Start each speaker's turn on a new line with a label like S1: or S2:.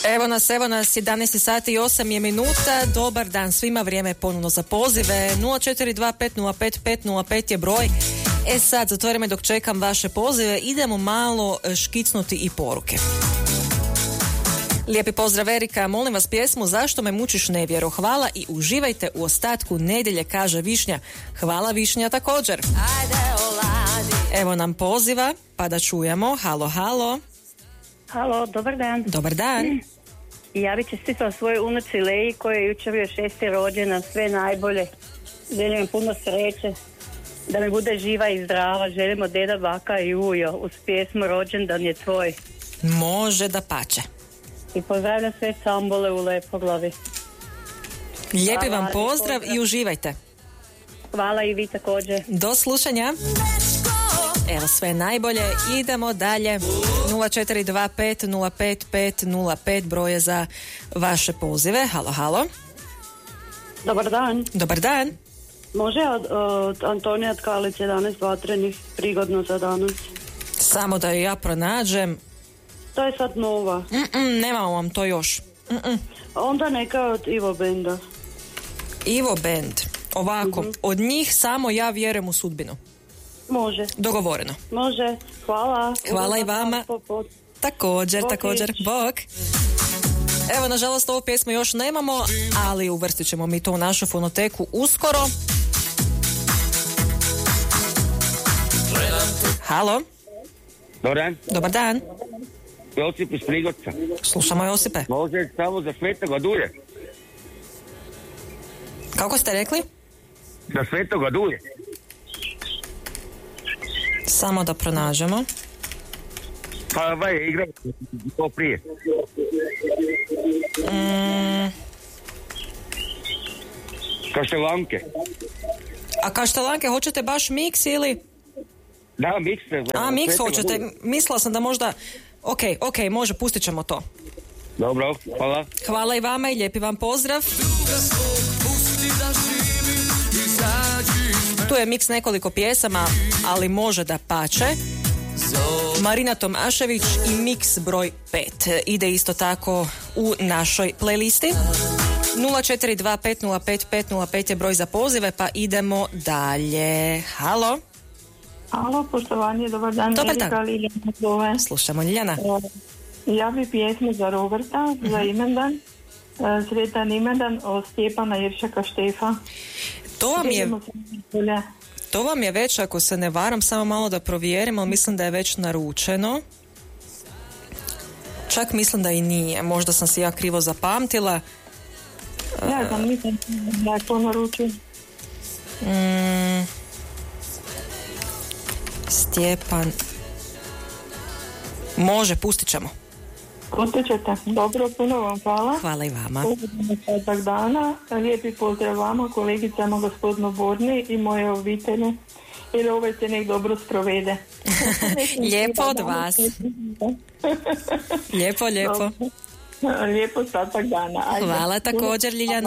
S1: Evo nas, 11 sati i 8 je minuta. Dobar dan svima, vrijeme je ponovno za pozive. 0425055505 je broj. Sad, za to vrijeme dok čekam vaše pozive, idemo malo škicnuti i poruke. Lijepi pozdrav Erika, molim vas pjesmu Zašto me mučiš nevjero. Hvala i uživajte u ostatku nedjelje, kaže Višnja. Hvala Višnja također. Evo nam poziva, pa da čujemo. Halo, halo.
S2: Halo, dobar dan.
S1: Dobar dan.
S2: Ja bih čestitala svojoj unuci Leji koja je jučer bio 6. rođendan, sve najbolje. Želim puno sreće, da mi bude živa i zdrava. Želimo deda, baka i ujo uz pjesmu Rođendan je tvoj.
S1: Može da pače.
S2: I pozdravljam sve Cambole u Lepoglavi.
S1: Lijepi vam pozdrav i uživajte.
S2: Hvala i vi također.
S1: Do slušanja. Evo sve najbolje. Idemo dalje. 0425055505 broje za vaše pozive. Halo, halo.
S3: Dobar dan.
S1: Dobar dan.
S3: Može od Antonija Tkalić 11 vatrenih prigodno za danas?
S1: Samo da ju ja pronađem.
S3: To je sad nova.
S1: Nemamo vam to još.
S3: Onda neka od Ivo Benda.
S1: Ivo Bend. Ovako, od njih samo Ja vjerujem u sudbinu.
S3: Može.
S1: Dogovoreno.
S3: Može. Hvala.
S1: Hvala i vama. Također. Bok. Evo, nažalost, ovu pjesmu još nemamo, ali uvrstit ćemo mi to u našu fonoteku uskoro. Halo. Dobar dan.
S4: Josip iz Prigorca.
S1: Slušamo, Josipe.
S4: Može samo za Svetoga Duje.
S1: Kako ste rekli?
S4: Za Svetoga Duje.
S1: Samo da pronađemo.
S4: Pa igra to prije. Kaštelanke.
S1: A Kaštelanke, hoćete baš miks ili?
S4: Da, miks.
S1: Miks hoćete. Mislila sam da možda... Ok, može, pustit ćemo to.
S4: Dobro, hvala.
S1: Hvala i vama i lijepi vam pozdrav. Tu je miks nekoliko pjesama, ali može da pače. Marina Tomašević i miks broj 5 ide isto tako u našoj playlisti. 0425055505 je broj za pozive, pa idemo dalje. Halo.
S5: Halo, poštovanje, dobar dan.
S1: Dobar dan. Slušamo, Ljiljana.
S5: Ja bi pjesmu za Roberta, za imendan. Sretan imendan od Stjepana Jeršaka Štefa.
S1: To vam je već, ako se ne varam, samo malo da provjerimo, mislim da je već naručeno. Čak mislim da i nije, možda sam si ja krivo zapamtila.
S5: Ja sam mislim da je to naručio.
S1: Stjepan. Može, pustit ćemo.
S5: Pustit ćete. Dobro, puno vam hvala.
S1: Hvala i vama.
S5: Ostatak dana. Lijepi pozdrav vama, kolegicama, gospodinu Borni i moje obitelji. Jer ovaj se nek dobro sprovede.
S1: Lijepo od vas. Lijepo.
S5: Lijepo ostatak dana.
S1: Hvala također, Ljiljana.